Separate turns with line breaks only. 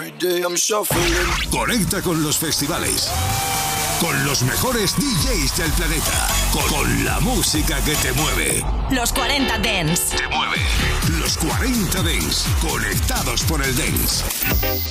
Every day I'm shuffling.
Conecta con los festivales, con los mejores DJs del planeta, con la música que te mueve.
Los 40 Dance.
Te mueve. Los 40 Dance, conectados por el Dance.